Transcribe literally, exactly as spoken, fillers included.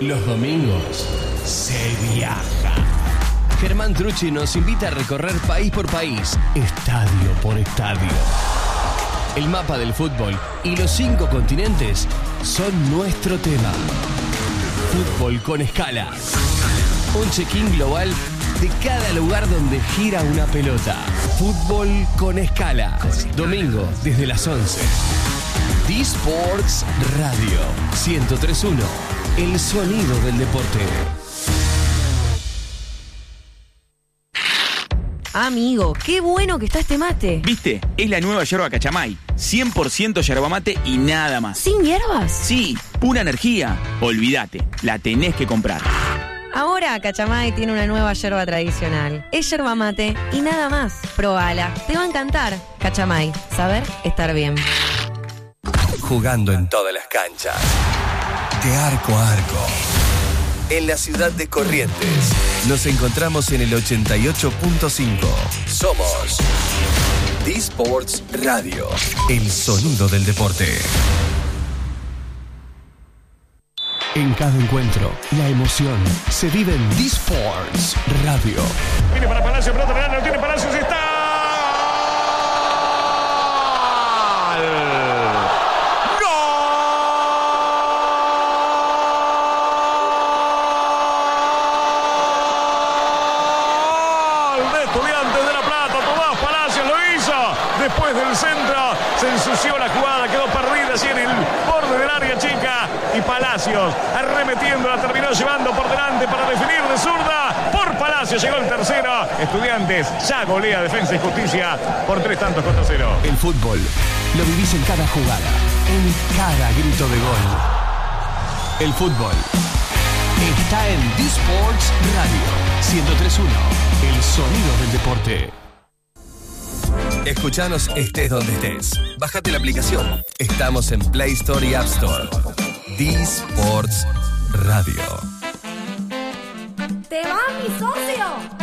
Los domingos se viaja. Germán Trucci nos invita a recorrer país por país, estadio por estadio. El mapa del fútbol y los cinco continentes son nuestro tema. Fútbol con escala. Un check-in global de cada lugar donde gira una pelota. Fútbol con escala. Domingo desde las once. D-Sports Radio ciento tres punto uno. El sonido del deporte. Amigo, qué bueno que está este mate. ¿Viste? Es la nueva yerba Cachamay. cien por ciento yerba mate y nada más. ¿Sin hierbas? Sí, pura energía. Olvídate, la tenés que comprar. Ahora Cachamay tiene una nueva yerba tradicional. Es yerba mate y nada más. Probala, te va a encantar. Cachamay, saber estar bien. Jugando en todas las canchas. De arco a arco. En la ciudad de Corrientes. Nos encontramos en el ochenta y ocho punto cinco. Somos D-Sports Radio. El sonido del deporte. En cada encuentro, la emoción se vive en D-Sports Radio. Viene para Palacio, pelota penal, lo tiene Palacios, está. Después del centro se ensució la jugada, quedó perdida así en el borde del área chica y Palacios arremetiendo la terminó llevando por delante para definir de zurda. Por Palacios llegó el tercero. Estudiantes ya golea Defensa y Justicia por tres tantos contra cero. El fútbol lo vivís en cada jugada, en cada grito de gol. El fútbol está en D-Sports Radio ciento tres punto uno. El sonido del deporte. Escuchanos estés donde estés. Bájate la aplicación. Estamos en Play Store y App Store. D-Sports Radio. ¡Te va, mi socio!